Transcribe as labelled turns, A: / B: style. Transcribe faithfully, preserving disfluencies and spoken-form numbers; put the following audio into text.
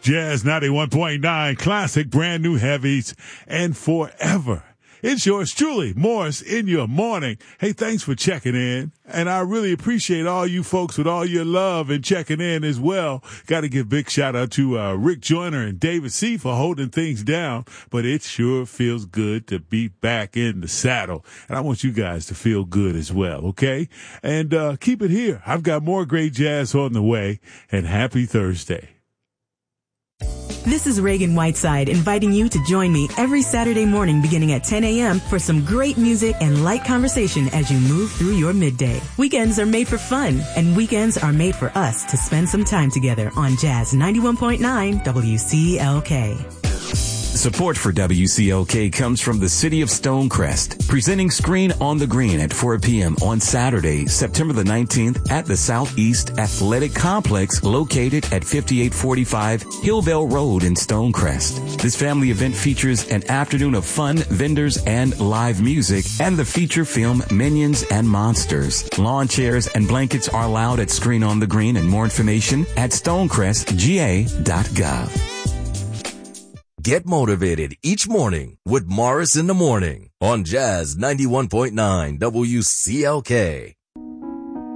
A: Jazz ninety-one point nine, classic, brand new heavies, and forever. It's yours truly, Morris, in your morning. Hey, thanks for checking in. And I really appreciate all you folks with all your love and checking in as well. Got to give big shout out to uh, Rick Joyner and David C. for holding things down. But it sure feels good to be back in the saddle. And I want you guys to feel good as well, okay? And uh, keep it here. I've got more great jazz on the way. And happy Thursday.
B: This is Reagan Whiteside inviting you to join me every Saturday morning beginning at ten a.m. for some great music and light conversation as you move through your midday. Weekends are made for fun, and weekends are made for us to spend some time together on Jazz ninety-one point nine W C L K.
C: Support for W C L K comes from the City of Stonecrest, presenting Screen on the Green at four p.m. on Saturday, September the nineteenth at the Southeast Athletic Complex located at fifty-eight forty-five Hillvale Road in Stonecrest. This family event features an afternoon of fun, vendors, and live music, and the feature film Minions and Monsters. Lawn chairs and blankets are allowed at Screen on the Green, and more information at stonecrest g a dot gov.
D: Get motivated each morning with Morris in the Morning on Jazz ninety-one point nine W C L K.